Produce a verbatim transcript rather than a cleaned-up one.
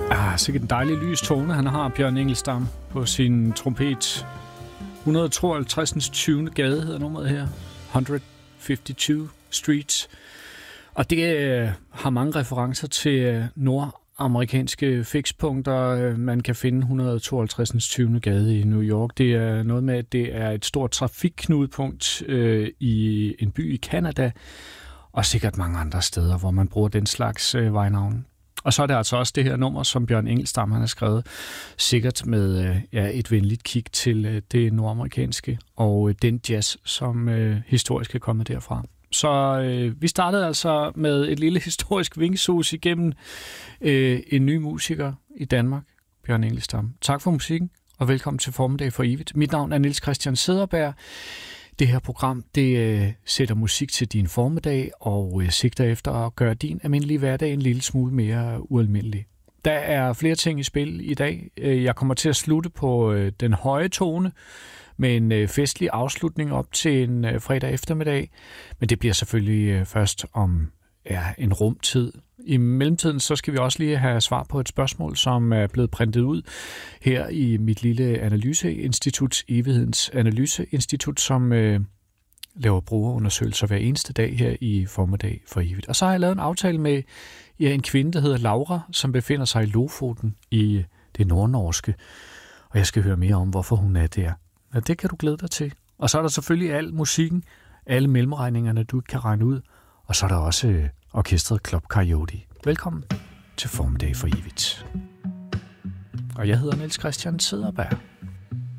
Ah, sikkert en dejlig lys tone, han har, Bjørn Engelstam, på sin trompet. et hundrede og tooghalvtreds tyvende gade hedder nummeret her. et hundrede og femoghalvtreds Street. Og det øh, har mange referencer til øh, nordamerikanske fikspunkter. Man kan finde et hundrede og tooghalvtreds tyvende gade i New York. Det er noget med, at det er et stort trafikknudepunkt øh, i en by i Canada, og sikkert mange andre steder, hvor man bruger den slags øh, vejnavne. Og så er det altså også det her nummer, som Bjørn Engelstam han har skrevet, sikkert med øh, ja, et venligt kig til øh, det nordamerikanske og øh, den jazz, som øh, historisk er kommet derfra. Så øh, vi startede altså med et lille historisk vingesus igennem øh, en ny musiker i Danmark, Bjørn Engelstam. Tak for musikken, og velkommen til Formiddag for Evigt. Mit navn er Niels Christian Cederberg. Det her program, det øh, sætter musik til din formiddag og øh, sigter efter at gøre din almindelige hverdag en lille smule mere ualmindelig. Der er flere ting i spil i dag. Jeg kommer til at slutte på øh, den høje tone med en øh, festlig afslutning op til en øh, fredag eftermiddag, men det bliver selvfølgelig øh, først om ja, en rumtid. I mellemtiden så skal vi også lige have svar på et spørgsmål, som er blevet printet ud her i mit lille analyseinstitut, Evighedens Analyseinstitut, som øh, laver brugerundersøgelser hver eneste dag her i Formiddag for Evigt. Og så har jeg lavet en aftale med ja, en kvinde, der hedder Laura, som befinder sig i Lofoten i det nordnorske. Og jeg skal høre mere om, hvorfor hun er der. Og det kan du glæde dig til. Og så er der selvfølgelig al musikken, alle mellemregningerne, du kan regne ud. Og så er der også øh, orkestret Club Coyote. Velkommen til Formiddag for Evigt. Og jeg hedder Niels Christian Cederberg.